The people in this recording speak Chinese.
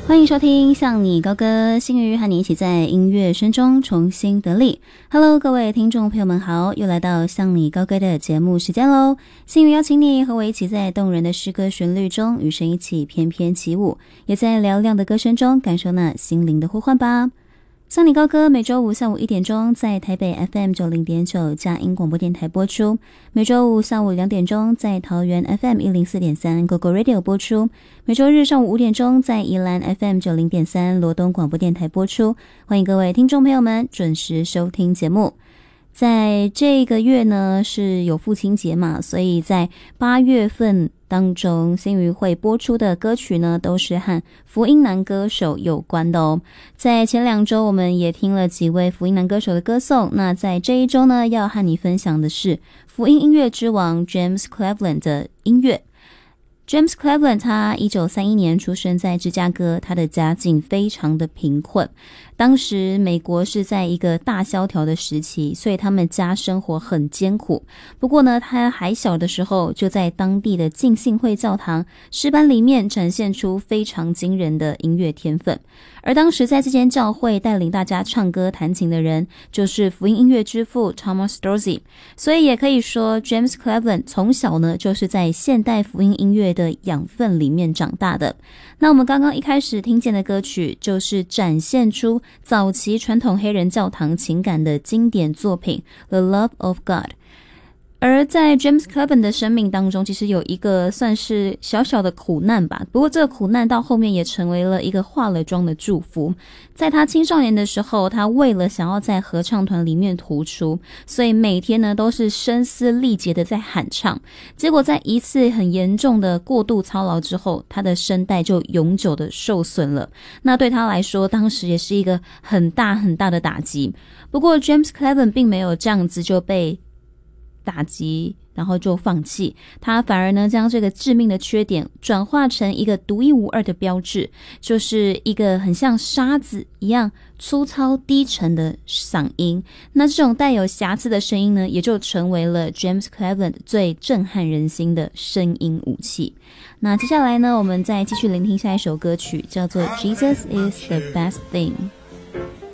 欢迎收听向你高歌，星宇和你一起在音乐声中重新得力。Hello， 各位听众朋友们好，又来到向你高歌的节目时间喽。星宇邀请你和我一起在动人的诗歌旋律中与神一起翩翩起舞，也在嘹亮的歌声中感受那心灵的呼唤吧。向你高歌每周五下午1点钟在台北 FM 90.9佳音广播电台播出，每周五下午2点钟在桃园 FM 104.3 GoGo Radio 播出，每周日上午5点钟在宜兰 FM 90.3罗东广播电台播出。欢迎各位听众朋友们准时收听节目。在这个月呢是有父亲节嘛，所以在8月份当中，星宇会播出的歌曲呢都是和福音男歌手有关的哦。在前2周我们也听了几位福音男歌手的歌颂，那在这一周呢要和你分享的是福音音乐之王 James Cleveland 的音乐。James Cleveland 他1931年出生在芝加哥，他的家境非常的贫困。当时美国是在一个大萧条的时期，所以他们家生活很艰苦。不过呢，他还小的时候就在当地的浸信会教堂诗班里面展现出非常惊人的音乐天分。而当时在这间教会带领大家唱歌弹琴的人就是福音音乐之父 Thomas Dorsey， 所以也可以说 James Cleveland 从小呢就是在现代福音音乐的养分里面长大的。那我们刚刚一开始听见的歌曲就是展现出早期传统黑人教堂情感的经典作品 The Love of God。而在 James Cleveland 的生命当中，其实有一个算是小小的苦难吧，不过这个苦难到后面也成为了一个化了妆的祝福。在他青少年的时候，他为了想要在合唱团里面突出，所以每天呢都是声嘶力竭的在喊唱，结果在一次很严重的过度操劳之后，他的声带就永久的受损了。那对他来说当时也是一个很大很大的打击。不过 James Cleveland 并没有这样子就被打击然后就放弃，他反而呢将这个致命的缺点转化成一个独一无二的标志，就是一个很像沙子一样粗糙低沉的嗓音。那这种带有瑕疵的声音呢，也就成为了 James Cleveland 最震撼人心的声音武器。那接下来呢，我们再继续聆听下一首歌曲，叫做 Jesus is the Best Thing。